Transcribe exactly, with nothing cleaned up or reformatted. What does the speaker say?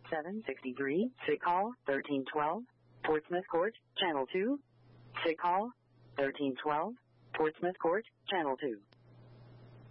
seven sixty-three, sick call thirteen twelve, Portsmouth Court, Channel two. Sick call thirteen twelve, Portsmouth Court, Channel two.